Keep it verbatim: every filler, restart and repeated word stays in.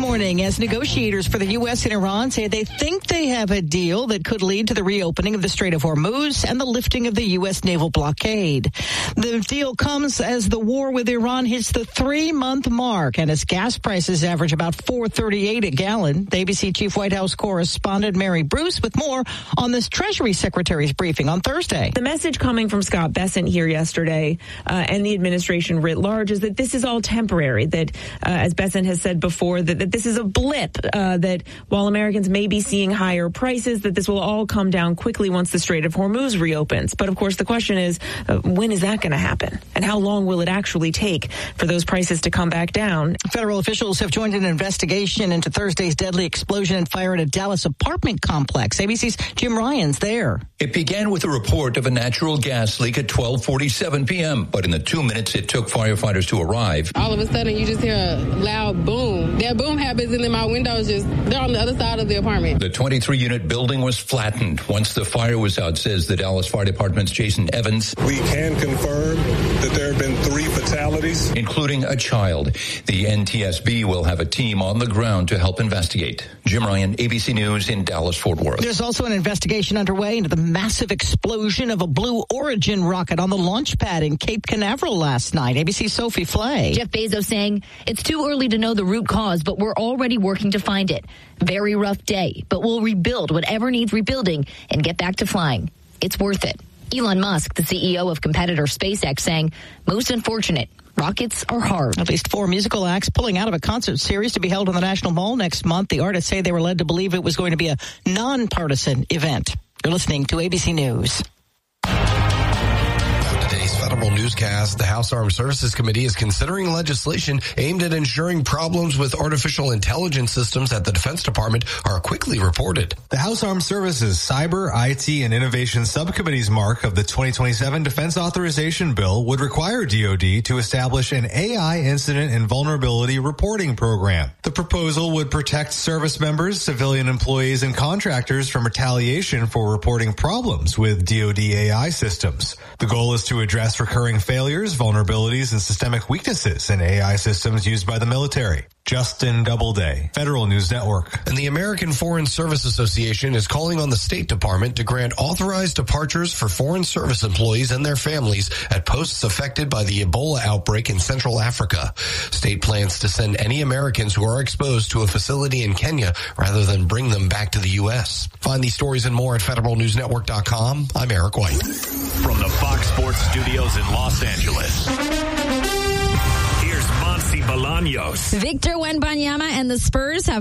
morning as negotiators for the U S and Iran say they think they have a deal that could lead to the reopening of the Strait of Hormuz and the lifting of the U S naval blockade. The deal comes as the war with Iran hits the three-month mark and as gas prices average about four thirty-eight a gallon. The A B C Chief White House correspondent Mary Bruce with more on this Treasury Secretary's briefing on Thursday. The message coming from Scott Bessent here yesterday uh, and the administration writ large is that this is all temporary, that uh, as Bessent has said before, that, that this is a blip, uh, that while Americans may be seeing higher prices, that this will all come down quickly once the Strait of Hormuz reopens. But of course, the question is, uh, when is that going to happen? And how long will it actually take for those prices to come back down? Federal officials have joined an investigation into Thursday's deadly explosion and fire at a Dallas apartment complex. A B C's Jim Ryan's there. It began with a report of a natural gas leak at twelve forty-seven p.m., but in the two minutes it took firefighters to arrive, all of a sudden you just hear a loud boom. That boom happens and then my windows just, they're on the other side of the apartment. The twenty-three unit building was flattened once the fire was out, says the Dallas Fire Department's Jason Evans. We can confirm that there have been three fatalities, including a child. The N T S B will have a team on the ground to help investigate. Jim Ryan, A B C News in Dallas-Fort Worth. There's also an investigation underway into the massive explosion of a Blue Origin rocket on the launch pad in Cape Canaveral last night. A B C's Sophie Flay. Jeff Bezos saying it's too early to know the root cause, but we're already working to find it. Very rough day, but we'll rebuild whatever needs rebuilding and get back to flying. It's worth it. Elon Musk, the C E O of competitor SpaceX, saying, most unfortunate, rockets are hard. At least four musical acts pulling out of a concert series to be held on the National Mall next month. The artists say they were led to believe it was going to be a nonpartisan event. You're listening to A B C News. Federal newscast. The House Armed Services Committee is considering legislation aimed at ensuring problems with artificial intelligence systems at the Defense Department are quickly reported. The House Armed Services Cyber, I T, and Innovation Subcommittee's mark of the twenty twenty-seven Defense Authorization Bill would require D O D to establish an A I incident and vulnerability reporting program. The proposal would protect service members, civilian employees, and contractors from retaliation for reporting problems with D O D A I systems. The goal is to address recurring failures, vulnerabilities, and systemic weaknesses in A I systems used by the military. Justin Doubleday, Federal News Network. And the American Foreign Service Association is calling on the State Department to grant authorized departures for foreign service employees and their families at posts affected by the Ebola outbreak in Central Africa. State plans to send any Americans who are exposed to a facility in Kenya rather than bring them back to the U S. Find these stories and more at federal news network dot com. I'm Eric White. From the Fox Sports Studios in Los Angeles, here's Monty Bolaños. Victor Wembanyama and the Spurs have